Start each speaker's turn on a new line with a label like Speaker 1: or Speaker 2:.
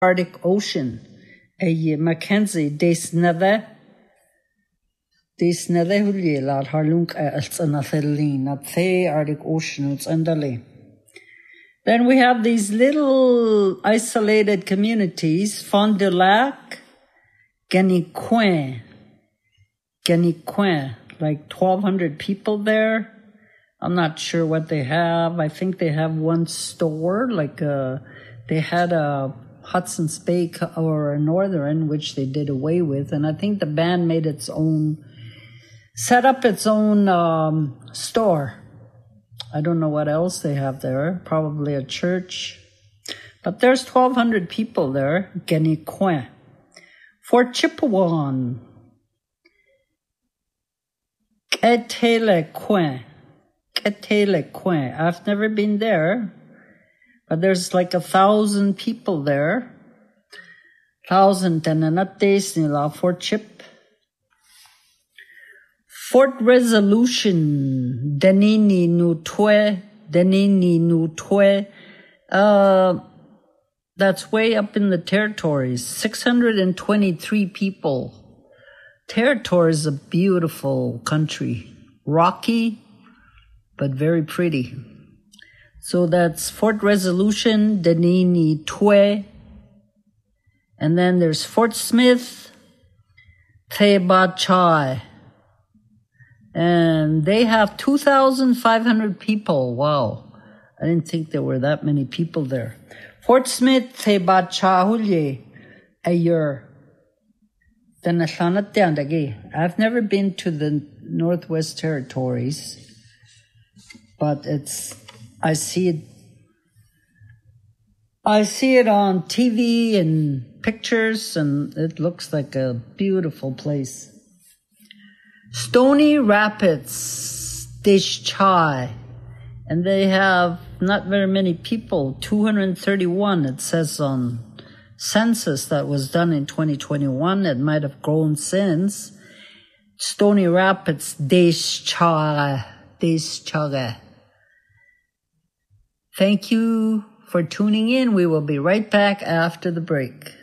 Speaker 1: Arctic Ocean. Mackenzie, des neve hulje laat haar lunk als een athelin, at the Arctic Ocean, it's underly. Then we have these little isolated communities, Fond du Lac, Genicoin, like 1,200 people there. I'm not sure what they have. I think they have one store, they had a Hudson's Bay or a Northern, which they did away with. And I think the band made set up its own store. I don't know what else they have there. Probably a church. But there's 1,200 people there. Genicoin. Fort Chipewyan. Ketelecoin. I've never been there. But there's like 1,000 people there. 1,000 tenanates nila Fort Chip. Fort Resolution, Denini Nutwe. That's way up in the territories. 623 people. Territory is a beautiful country. Rocky, but very pretty. So that's Fort Resolution, Denini Twe. And then there's Fort Smith, Thebachai. And they have 2,500 people. Wow. I didn't think there were that many people there. Fort Smith, Thebachai, Hulye, Ayer. I've never been to the Northwest Territories, but I see it on TV and pictures, and it looks like a beautiful place. Stony Rapids, Deschai, and they have not very many people, 231 it says on census that was done in 2021. It might have grown since. Stony Rapids, Deschai. Thank you for tuning in. We will be right back after the break.